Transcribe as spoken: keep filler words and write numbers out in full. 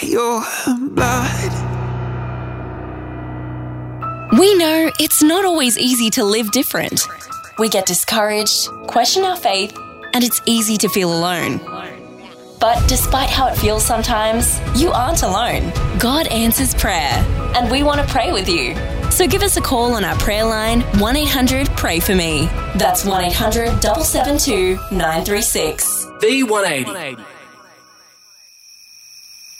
your blood. We know it's not always easy to live different. We get discouraged, question our faith, and it's easy to feel alone. But despite how it feels sometimes, you aren't alone. God answers prayer, and we want to pray with you. So give us a call on our prayer line, one eight hundred pray for me. That's one eight hundred seven seven two nine three six. V one eighty.